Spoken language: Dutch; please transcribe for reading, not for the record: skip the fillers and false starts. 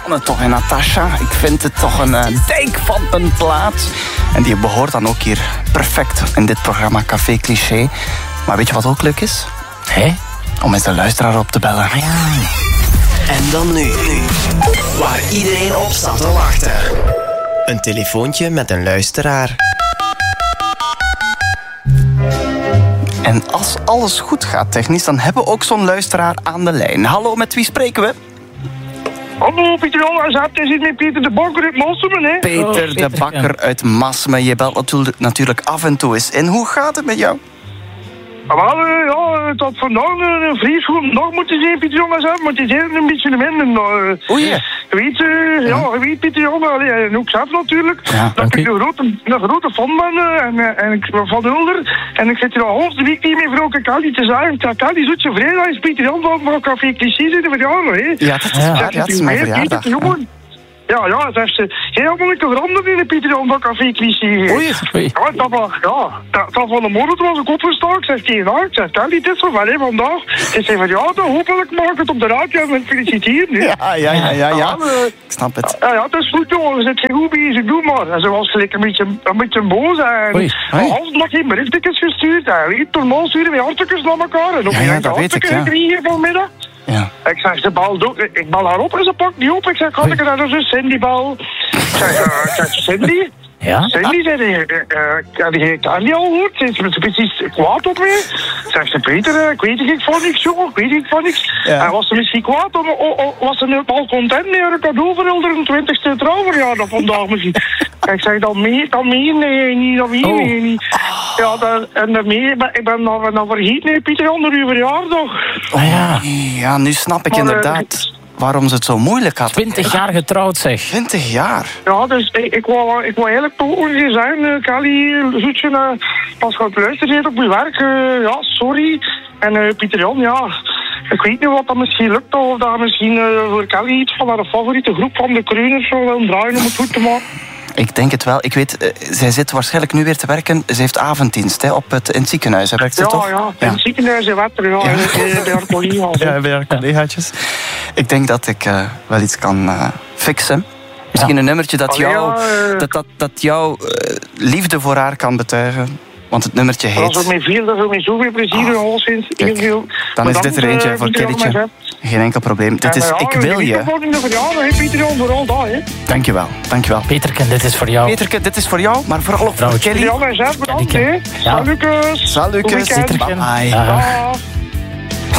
Sanne toch en Natasha. Ik vind het toch een dijk van een plaat. En die behoort dan ook hier perfect in dit programma Café Cliché. Maar weet je wat ook leuk is? Hé? Om eens de luisteraar op te bellen. Ah, ja. En dan nu, waar iedereen op staat te wachten. Een telefoontje met een luisteraar. En als alles goed gaat technisch, dan hebben we ook zo'n luisteraar aan de lijn. Hallo, met wie spreken we? Hallo, Pieter Jan, je zit met Peter de Bakker uit Massum, hè? Peter de Bakker uit Massum. Je belt natuurlijk af en toe eens in. Hoe gaat het met jou? Wel, ja, het had vandaag een vreselijke dag moeten zijn, Pieter Jan, maar het is eigenlijk een beetje minder. Oei. Je weet, Pieter Jan, en ook zelf natuurlijk, Ja, dat ik een grote fan ben en ik van Hulder. En ik zit hier al half de week niet meer voor elke Kelly te zeggen. Kelly zoet je vrijdag is Pieter Jan van Café Cliché zijn de verjaardag, hè? Ja, dat is waar. Ja, dat is mijn verjaardag. Ja, dat heeft helemaal niet veranderd in de Pieter Jan van Café Cliché. Oei. Ja, dat van de morgen was ik opgestaan. Ik zeg tegen haar, ik zeg, Kelly, het is zover, hè, vandaag. Ze zei van, ja, dan hopelijk mag ik het op de radio en feliciteren. Ja. Ik snap het. Ja, het is goed, jongen. Je zit geen goed bezig, doe maar. En ze was gelijk een beetje boos. En half nog geen berichtjes gestuurd. En weet, normaal sturen we hartstikke naar elkaar. En Ja, dat weet ik, ja. Hier vanmiddag. Ja. Ik zeg, ze bal ik bel haar op en ze pakt niet op. Ik zeg, had ik er naar dus Cindy bel? Ik zeg, Cindy? Ja? Cindy zei, ik kan niet al gehoord. Ze is precies kwaad op mij. Zegt ze, Peter, ik weet ik van niks, jongen. Ik weet ik van niks. Ja. En was ze misschien kwaad? Was ze nu al content met haar cadeau voor de 20ste trouwverjaardag vandaag misschien? Ik zeg, dan mee? Nee, niet. Ja, en daarmee, ik ben nou vergeten, Pieter, onder uw verjaardag. Ja, nu snap ik inderdaad waarom ze het zo moeilijk had. 20 jaar getrouwd, zeg. 20 jaar? Ja, dus ik wou eigenlijk toch ongeveer zeggen, Kelly, zoetje, als je het luisteren op je werk, ja, sorry. En Pieter Jan, ja, ik weet niet wat dat misschien lukt, of dat misschien voor Kelly iets van haar favoriete groep van de Kreuners zou willen draaien om het goed te maken. Ik denk het wel. Ik weet, zij zit waarschijnlijk nu weer te werken. Ze heeft avonddienst in het ziekenhuis. Werkt ze toch? Ja, in het ziekenhuis in Wetter, bij haar collega's. Ja, bij haar collegaatjes. Ik denk dat ik wel iets kan fixen. Misschien een nummertje dat jouw liefde voor haar kan betuigen. Want het nummertje heet... Dat is met zoveel plezier, alleszins. Dan is dit er eentje voor Kellytje. Geen enkel probleem. Dit is Ik Wil Je. Pieter Jan, vooral dat, hè. Dankjewel. Peterken, dit is voor jou. Peterke, dit is voor jou, maar vooral ook voor Kelly. Pieter Jan, en zelf bedankt, hè. Ja. Salutjes. Salutjes. Peterken. Bye. Dag. Dag.